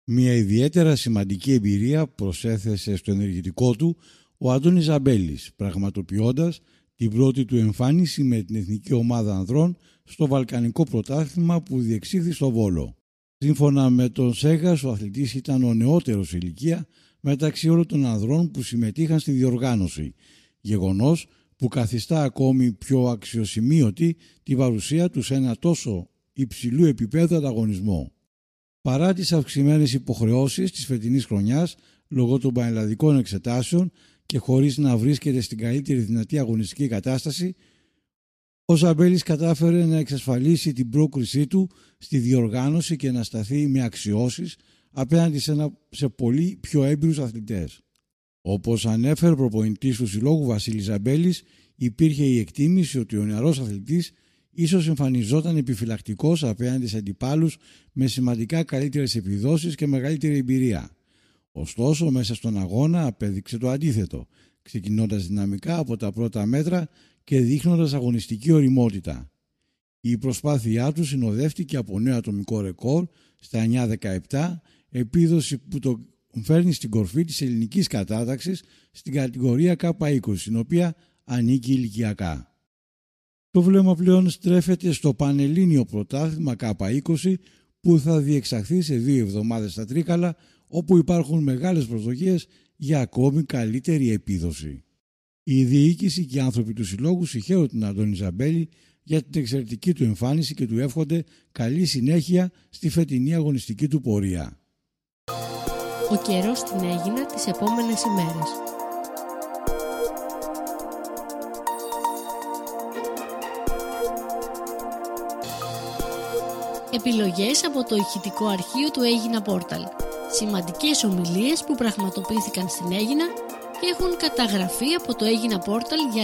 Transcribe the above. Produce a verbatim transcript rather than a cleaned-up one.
Μια ιδιαίτερα σημαντική εμπειρία προσέθεσε στο ενεργητικό του ο Αντώνης Ζαμπέλης, πραγματοποιώντας την πρώτη του εμφάνιση με την εθνική ομάδα ανδρών στο Βαλκανικό Πρωτάθλημα που διεξήχθη στο Βόλο. Σύμφωνα με τον Σέγας, ο αθλητής ήταν ο νεότερος ηλικία μεταξύ όλων των ανδρών που συμμετείχαν στη διοργάνωση, γεγονός που καθιστά ακόμη πιο αξιοσημείωτη τη παρουσία του σε ένα τόσο υψηλού επίπεδου ανταγωνισμό. Παρά τις αυξημένες υποχρεώσεις της φετινής χρονιάς λόγω των πανελλαδικών εξετάσεων και χωρίς να βρίσκεται στην καλύτερη δυνατή αγωνιστική κατάσταση, ο Ζαμπέλης κατάφερε να εξασφαλίσει την πρόκρισή του στη διοργάνωση και να σταθεί με αξιώσεις απέναντι σε, ένα, σε πολύ πιο έμπειρους αθλητές. Όπως ανέφερε ο προπονητής του συλλόγου Βασίλης Ζαμπέλης, υπήρχε η εκτίμηση ότι ο νεαρός αθλητής ίσως εμφανιζόταν επιφυλακτικός απέναντι σε αντιπάλους με σημαντικά καλύτερες επιδόσεις και μεγαλύτερη εμπειρία. Ωστόσο, μέσα στον αγώνα απέδειξε το αντίθετο, ξεκινώντας δυναμικά από τα πρώτα μέτρα και δείχνοντας αγωνιστική ωριμότητα. Η προσπάθειά του συνοδεύτηκε από νέο ατομικό ρεκόρ στα εννιά δεκαεπτά, επίδοση που το φέρνει στην κορφή της ελληνικής κατάταξης στην κατηγορία K είκοσι, στην οποία ανήκει ηλικιακά. Το βλέμμα πλέον στρέφεται στο Πανελλήνιο Πρωτάθλημα K είκοσι που θα διεξαχθεί σε δύο εβδομάδες στα Τρίκαλα, όπου υπάρχουν μεγάλες προσδοκίες για ακόμη καλύτερη επίδοση. Η διοίκηση και οι άνθρωποι του συλλόγου συγχαίρουν τον Αντώνη Ζαμπέλη για την εξαιρετική του εμφάνιση και του εύχονται καλή συνέχεια στη φετινή αγωνιστική του πορεία. Ο καιρός στην Αίγινα τις επόμενες ημέρες. Επιλογές από το ηχητικό αρχείο του Αίγινα Πόρταλ. Σημαντικές ομιλίες που πραγματοποιήθηκαν στην Αίγινα και έχουν καταγραφεί από το Αίγινα Πόρταλ για